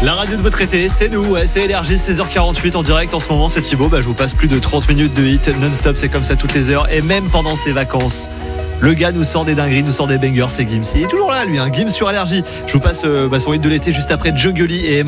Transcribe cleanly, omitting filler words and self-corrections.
La radio de votre été, c'est nous, ouais, c'est Énergie, 16h48 en direct en ce moment, c'est Thibaut. Je vous passe plus de 30 minutes de hit non-stop, c'est comme ça toutes les heures et même pendant ses vacances. Le gars nous sort des dingueries, nous sort des bangers, c'est Gims. Il est toujours là lui, Gims sur Énergie. Je vous passe son hit de l'été juste après Joe Gulli et Emma.